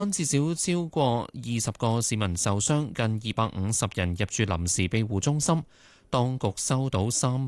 至少超過20個市民受傷，近250人入住臨時庇護中心。當局收到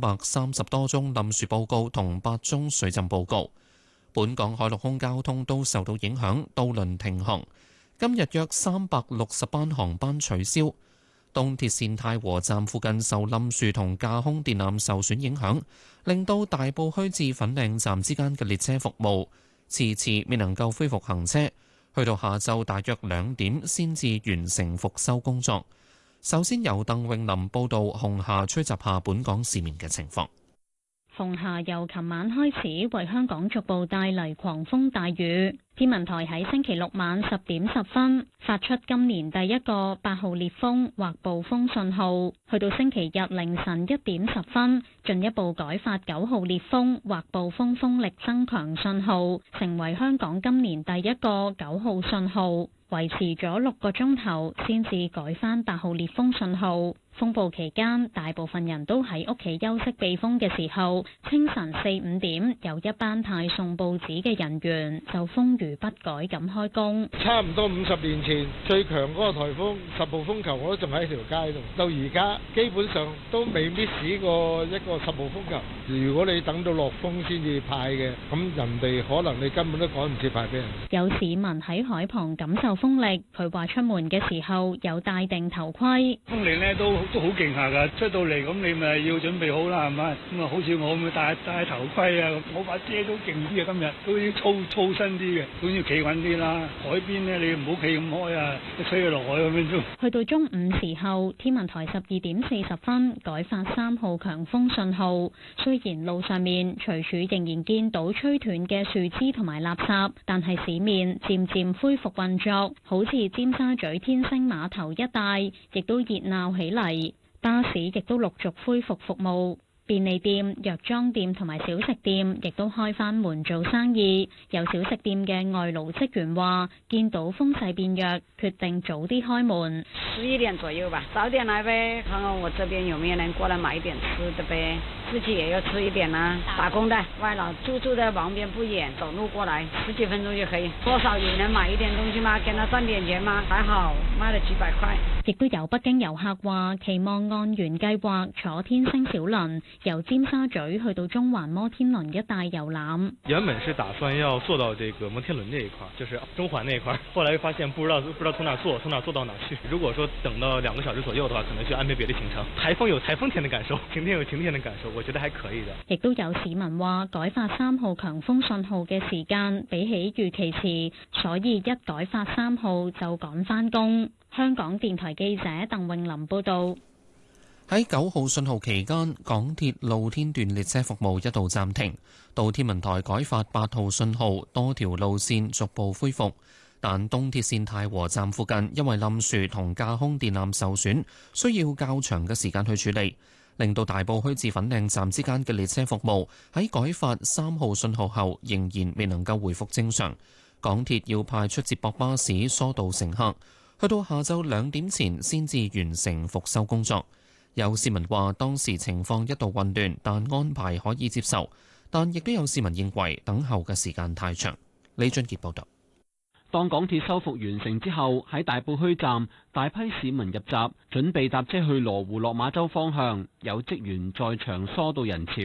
330多宗冧樹報告同8宗水浸報告。本港海陸空交通都受到影響，渡輪停航。今日約360班航班取消。東鐵線太和站附近受冧樹同架空電纜受損影響，令到大埔墟至粉嶺站之間嘅列車服務遲遲未能夠恢復行車，去到下晝大約2點先至完成復修工作。首先由鄧永林報道紅霞吹襲下本港市面嘅情況。 紅霞由琴晚開始為香港逐步帶嚟狂風大雨。天文台喺星期六晚10點10分發出今年第一個8號烈風或暴風信號，去到星期日凌晨1點10分進一步改發9號烈風或暴風風力增強信號，成為香港今年第一個9號信號，維持咗6個鐘頭先至改返8號烈風信號。風暴期間，大部分人都喺屋企休息避風嘅時候，清晨4、5點，有一班派送報紙嘅人員就風雨不改咁開工。 差唔多50年前最強嗰個颱風10號風球，我都仲喺條街度，到而家基本上都未 miss 過一個10號風球。如果你等到落風先至派嘅，咁人哋可能你根本都趕唔切派俾人。 有市民喺海旁感受風力，佢話出門嘅時候有戴定頭盔。 風力呢都好勁下㗎，出到嚟咁你咪要準備好啦，係咪？咁啊，好似我咁戴頭盔啊，我把遮都勁啲啊，今日都要粗身啲嘅，都要企穩啲啦。海邊呢，你唔好企咁開啊，吹落海咁樣都。 去到中午時候，天文台12點40分改發3號強風信號。雖然路上面隨處仍然見到吹斷嘅樹枝同埋垃圾，但係市面漸漸恢復運作，好似尖沙咀天星碼頭一帶，亦都熱鬧起嚟。巴士亦都陸續恢復服務，便利店、藥妝店同埋小食店亦都開返門做生意。有小食店嘅外勞職員話，見到風勢變弱，決定早啲開門。 11點左右吧，早點來唄，看看我這邊有沒有人過來買一點吃的唄。自己也要吃一點啦。打工的外勞住在旁邊不遠，走路過來10幾分鐘就可以。多少有人買一點東西嘛，給他賺點錢嘛，還好賣了幾百塊。 亦都有北京遊客話，期望按原計劃坐天星小輪由尖沙咀去到中環摩天輪一帶遊覽。 原本是打算要坐到這個摩天輪這一塊，就是中環那一塊，後來又發現不知道從哪坐到哪去。如果說等到2個小時左右的話，可能就安排別的行程。颱風有颱風天的感受，晴天有晴天的感受，我覺得還可以的。 亦都有市民話，改發3號強風信號嘅時間比起預期遲，所以一改發3號就趕返工。香港電台記者鄧詠琳報道。 喺9號信號期間，港鐵露天段列車服務一度暫停，到天文台改發8號信號，多條路線逐步恢復。但東鐵線太和站附近因為冧樹同架空電纜受損，需要較長嘅時間去處理，令到大埔墟至粉嶺站之間嘅列車服務喺改發3號信號後仍然未能夠回復正常。港鐵要派出接駁巴士疏導乘客，去到下晝2點前先至完成復修工作。有市民話當時情況一度混亂，但安排可以接受。但亦都有市民認為等候嘅時間太長。李俊傑報導。 當港鐵修復完成之後，喺大埔墟站，大批市民入閘，準備搭車去羅湖落馬洲方向。有職員在場疏導人潮。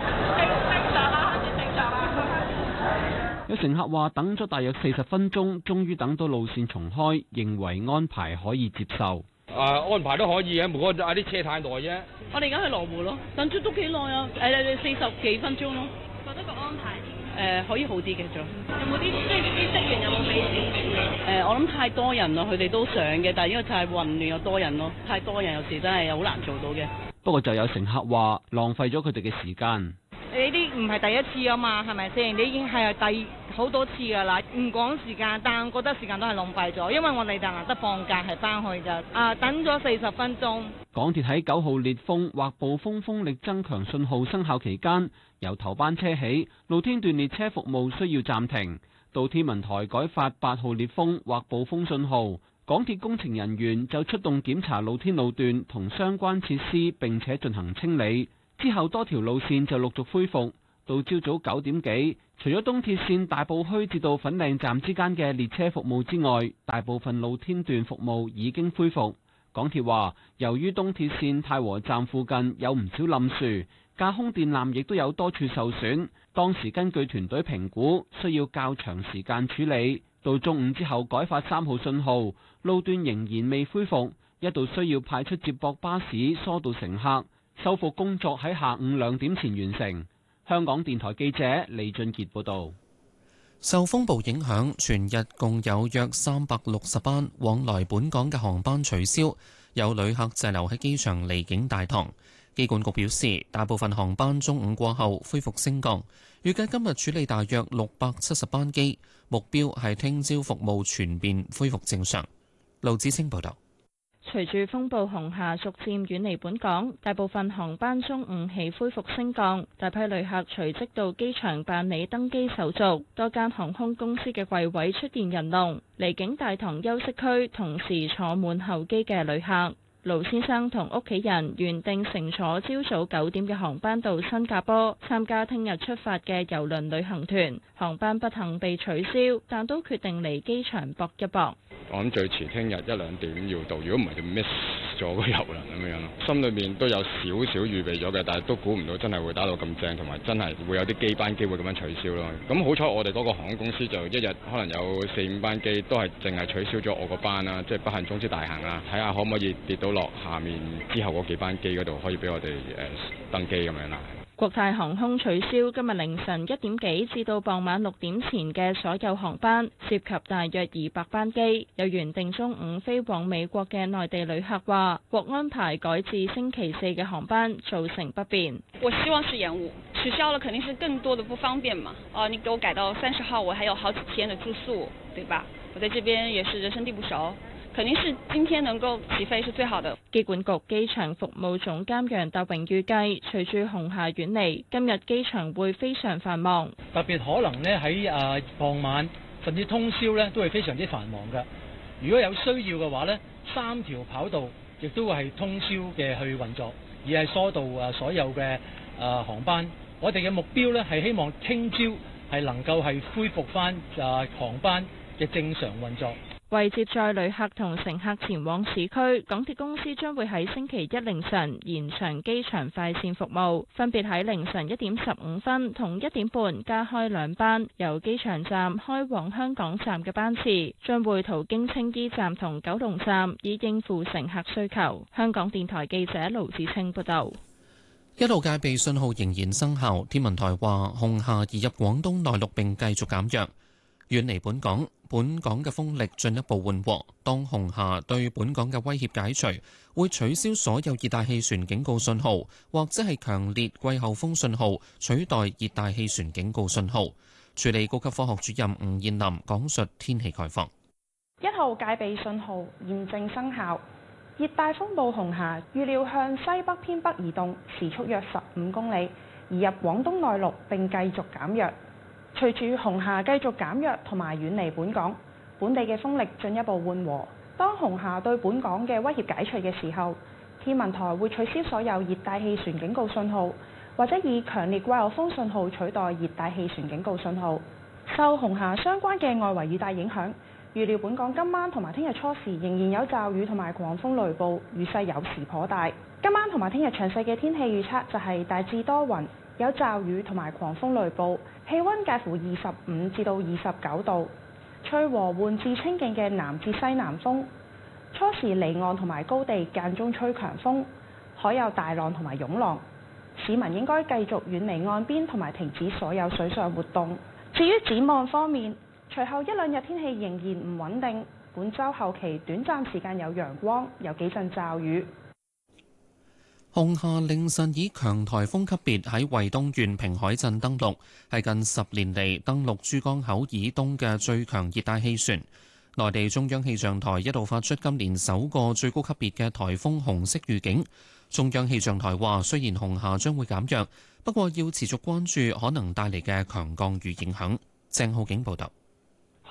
有乘客話等咗大約40分鐘，終於等到路線重開，認為安排可以接受。 安排都可以嘅，唔過啲車太耐啫。 我哋而家去羅湖咯，等咗都幾耐啊，40幾分鐘咯。 覺得個安排可以好啲嘅，仲有冇啲即係啲職員有冇俾指示？ 我諗太多人咯，佢哋都想嘅，但係因為太混亂又多人咯，太多人有時真係好難做到嘅。 不過就有乘客話浪費咗佢哋嘅時間。 你啲唔係第一次啊嘛，係咪先？你已經係第好多次㗎啦，唔講時間，但我覺得時間都係浪費咗，因為我哋就難得放假係翻去㗎。等咗40分鐘。 港鐵喺9號烈風或暴風風力增強信號生效期間，由頭班車起，露天段列車服務需要暫停，到天文台改發8號烈風或暴風信號，港鐵工程人員就出動檢查露天路段同相關設施，並且進行清理。之後多條路線就陸續恢復， 到朝早9點幾，除咗東鐵線大埔墟至到粉嶺站之間嘅列車服務之外，大部分露天段服務已經恢復。港鐵話，由於東鐵線太和站附近有唔少冧樹，架空電纜亦都有多處受損，當時根據團隊評估，需要較長時間處理。到中午之後改發3號信號，路段仍然未恢復，一度需要派出接駁巴士疏導乘客，修復工作喺下午2點前完成。香港電台記者李俊傑報導。 受風暴影響，全日共有約360班往來本港嘅航班取消，有旅客滯留喺機場離境大堂。機管局表示，大部分航班中午過後恢復升降，預計今日處理大約670班機，目標係聽朝服務全面恢復正常。盧子清報導。 隨住風暴紅霞逐漸遠離本港，大部分航班中午起恢復升降，大批旅客隨即到機場辦理登機手續，多間航空公司嘅櫃位出現人龍，離境大堂休息區同時坐滿候機嘅旅客。盧先生同屋企人原定乘坐朝早9點嘅航班到新加坡參加聽日出發嘅郵輪旅行團，航班不幸被取消，但都決定嚟機場搏一搏。 我諗最遲聽日1-2點要到，如果唔係就 miss 咗個郵輪咁樣咯。心裏面都有少少預備咗嘅，但係都估唔到真係會打到咁正，同埋真係會有啲機班機會咁樣取消咯。咁好彩我哋嗰個航空公司就一日可能有4-5班機都係淨係取消咗我個班啦，即係不幸中之大幸啦。睇下可唔可以跌到落下面之後嗰幾班機嗰度，可以俾我哋登機咁樣啦。 國泰航空取消今日凌晨1點幾至到傍晚6點前嘅所有航班，涉及大約200班機。有原定中午飛往美國嘅內地旅客話，獲安排改至星期4嘅航班，造成不便。 我希望是延誤，取消了肯定是更多的不方便嘛。你給我改到30號，我還有好幾天的住宿，對吧？我在這邊也是人生地不熟。肯定是今天能夠起飛是最好的。 機管局機場服務總監楊達榮預計，隨住紅霞遠離，今日機場會非常繁忙。 特別可能呢喺傍晚甚至通宵呢都係非常之繁忙嘅。如果有需要嘅話呢，3條跑道亦都會係通宵嘅去運作，而係疏導所有嘅航班。我哋嘅目標呢係希望聽朝係能夠係恢復翻航班嘅正常運作。 為接載旅客同乘客前往市區，港鐵公司將會喺星期一凌晨延長機場快線服務，分別喺凌晨1點15分同1點半加開2班，由機場站開往香港站嘅班次，將會途經青衣站同九龍站，以應付乘客需求。香港電台記者盧子清報道。 一號戒備信號仍然生效，天文台話紅霞移入廣東內陸並繼續減弱，遠離本港。本港嘅風力進一步緩和，當紅霞對本港嘅威脅解除，會取消所有熱帶氣旋警告信號，或者係強烈季候風信號，取代熱帶氣旋警告信號。助理高級科學主任吳燕林講述天氣概況。 1號戒備信號現正生效，熱帶風暴紅霞預料向西北偏北移動，時速約15公里，移入廣東內陸並繼續減弱。隨住紅霞繼續減弱同埋遠離本港，本地嘅風力進一步緩和。當紅霞對本港嘅威脅解除嘅時候，天文台會取消所有熱帶氣旋警告信號，或者以強烈季候風信號取代熱帶氣旋警告信號。受紅霞相關嘅外圍雨帶影響，預料本港今晚同埋聽日初時仍然有驟雨同埋狂風雷暴，雨勢有時頗大。今晚同埋聽日詳細嘅天氣預測就係大致多雲，有驟雨同埋狂風雷暴，氣溫介乎25至到29度，吹和緩至清勁嘅南至西南風。初時離岸同埋高地間中吹強風，海有大浪同埋湧浪。市民應該繼續遠離岸邊同埋停止所有水上活動。至於展望方面，隨後1-2日天氣仍然唔穩定，本週後期短暫時間有陽光，有幾陣驟雨。 紅霞凌晨以強颱風級別喺惠東縣平海鎮登陸，係近10年嚟登陸珠江口以東嘅最強熱帶氣旋。內地中央氣象台一度發出今年首個最高級別嘅颱風紅色預警。中央氣象台話，雖然紅霞將會減弱，不過要持續關注可能帶嚟嘅強降雨影響。鄭浩景報道。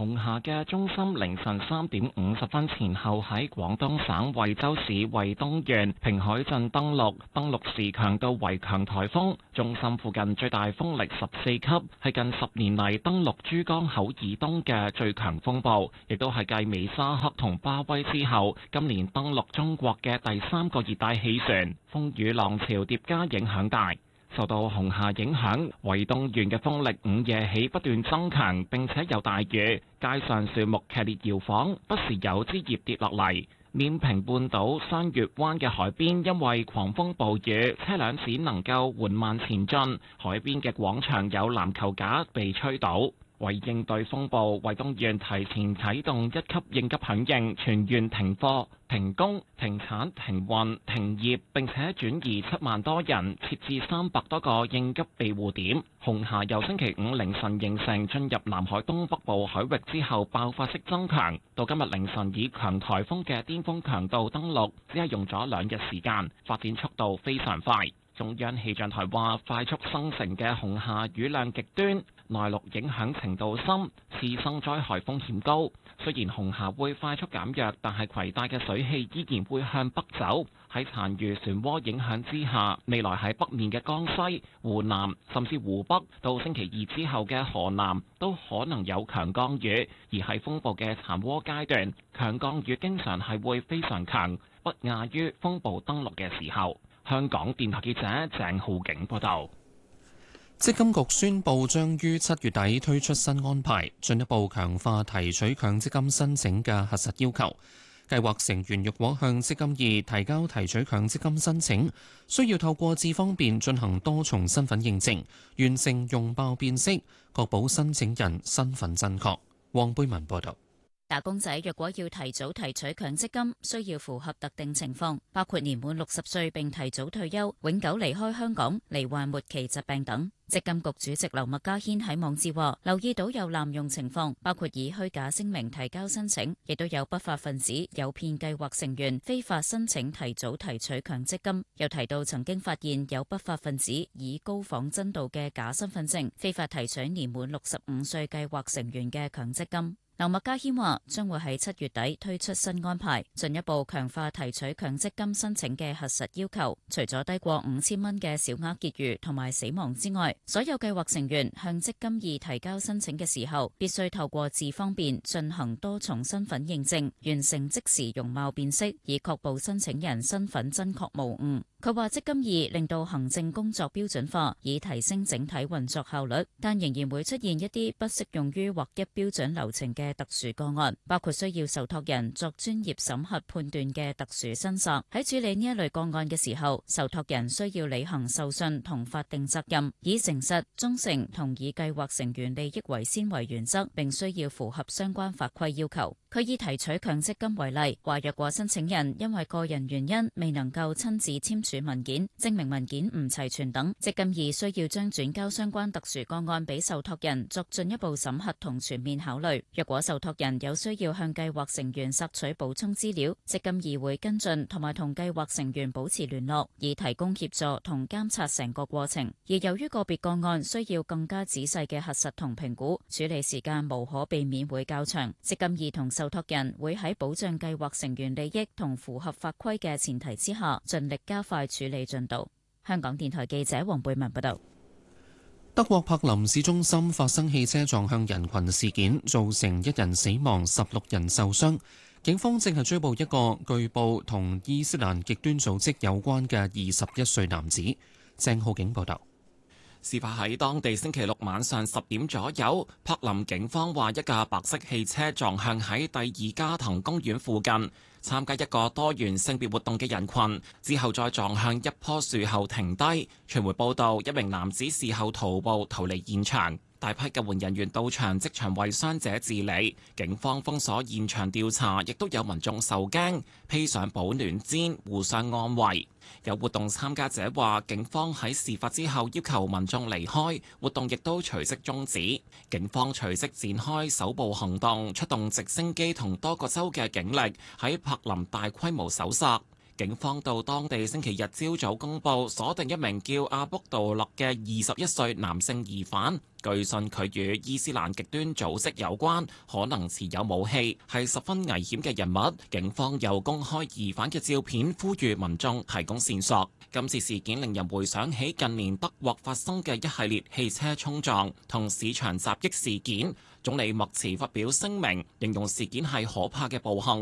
紅霞嘅中心凌晨3點50分前後喺廣東省惠州市惠東縣平海鎮登陸時強度為強颱風，中心附近最大風力14級，係近10年嚟登陸珠江口以東嘅最強風暴，亦都係繼美沙克同巴威之後，今年登陸中國嘅第3個熱帶氣旋，風雨浪潮疊加影響大。受到紅霞影響，惠東縣嘅風力午夜起不斷增強，並且有大雨，街上樹木劇烈搖晃，不時有枝葉跌落嚟。緬平半島雙月灣嘅海邊因為狂風暴雨，車輛只能夠緩慢前進，海邊嘅廣場有籃球架被吹倒。為應對風暴，惠東縣提前啟動1級應急響應，全縣停課、停工、停產、停運、停業，並且轉移7萬多人，設置300多個應急庇護點。紅霞由星期五凌晨形成，進入南海東北部海域之後爆發式增強，到今日凌晨以強颱風嘅巔峰強度登陸，只係用咗2日時間，發展速度非常快。中央氣象台話，快速生成嘅紅霞雨量極端，內陸影響程度深，次生災害風險高。雖然紅霞會快速減弱，但係攜帶嘅水氣依然會向北走。喺殘餘漩渦影響之下，未來喺北面嘅江西、湖南甚至湖北，到星期2之後嘅河南都可能有強降雨。而喺風暴嘅殘渦階段，強降雨經常係會非常強，不亞於風暴登陸嘅時候。香港電台記者鄭浩景報道。 積金局宣布將於7月底推出新安排，進一步強化提取強積金申請嘅核實要求。計劃成員若果向積金易提交提取強積金申請，需要透過智方便進行多重身份認證，完成容貌辨識，確保申請人身份真確。黃貝文報道。 打工仔若果要提早提取強積金，需要符合特定情況，包括年滿60歲並提早退休、永久離開香港、罹患末期疾病等。積金局主席劉麥嘉軒喺網誌話，留意到有濫用情況，包括以虛假聲明提交申請，亦都有不法分子誘騙計劃成員非法申請提早提取強積金。又提到曾經發現有不法分子以高仿真度嘅假身份證，非法提取年滿65歲計劃成員嘅強積金。劉麥嘉軒話，將會喺7月底推出新安排，進一步強化提取強積金申請嘅核實要求。除咗低過5000蚊嘅小額結餘同埋死亡之外，所有計劃成員向積金易提交申請嘅時候，必須透過智方便進行多重身份認證，完成即時容貌辨識，以確保申請人身份真確無誤。佢話積金易令到行政工作標準化，以提升整體運作效率，但仍然會出現一啲不適用於劃一標準流程嘅特殊個案，包括需要受託人作專業審核判斷嘅特殊申索。喺處理呢一類個案嘅時候，受託人需要履行受信同法定責任，以誠實、忠誠同以計劃成員利益為先為原則，並需要符合相關法規要求。佢以提取強積金為例，話若果申請人因為個人原因未能夠親自簽署文件、證明文件唔齊全等，積金易需要將轉交相關特殊個案俾受託人作進一步審核同全面考慮。若果受託人有需要向計劃成員索取補充資料，積金易會跟進同埋同計劃成員保持聯絡，以提供協助同監察成個過程。而由於個別個案需要更加仔細嘅核實同評估，處理時間無可避免會較長。積金易同受託人會喺保障計劃成員利益同符合法規嘅前提之下，盡力加快處理進度。香港電台記者黃貝文報道。 德國柏林市中心發生汽車撞向人群事件，造成1人死亡、16人受傷。警方正係追捕一個據報同伊斯蘭極端組織有關嘅21歲男子。鄭浩景報道。 事發喺當地星期六晚上10點左右，柏林警方話一架白色汽車撞向喺第二加藤公園附近參加一個多元性別活動嘅人群，之後再撞向一棵樹後停低。傳媒報道，一名男子事後徒步逃離現場。大批救援人員到場，即場為傷者治理。警方封鎖現場調查，亦都有民眾受驚，披上保暖氈，互相安慰。有活動參加者話，警方喺事發之後要求民眾離開，活動亦都隨即終止。警方隨即展開搜捕行動，出動直升機同多個州嘅警力喺柏林大規模搜索。 警方到當地星期日朝早公佈鎖定一名叫阿卜杜勒嘅21歲男性疑犯，據信佢與伊斯蘭極端組織有關，可能持有武器，係十分危險嘅人物。警方又公開疑犯嘅照片，呼籲民眾提供線索。今次事件令人回想起近年德國發生嘅一系列汽車衝撞同市場襲擊事件。總理默茨發表聲明，形容事件係可怕嘅暴行。